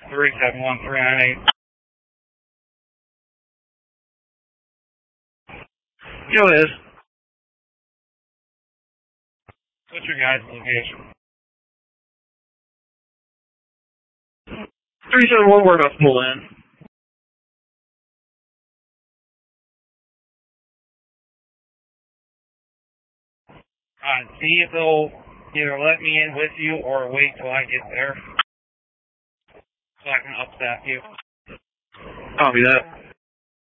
371-398. Yo, it is. What's your guys' location? 371, we're about to pull in. See if they'll either let me in with you or wait till I get there so I can upstaff you. Copy that.